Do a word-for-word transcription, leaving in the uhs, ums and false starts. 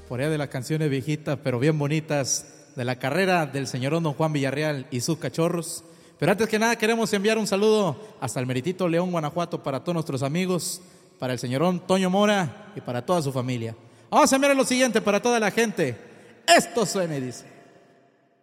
por allá de las canciones viejitas, pero bien bonitas, de la carrera del señorón don Juan Villarreal y sus cachorros. Pero antes que nada queremos enviar un saludo hasta el meritito León, Guanajuato, para todos nuestros amigos, para el señorón Toño Mora y para toda su familia. Vamos a enviar lo siguiente para toda la gente. Esto suena y dice...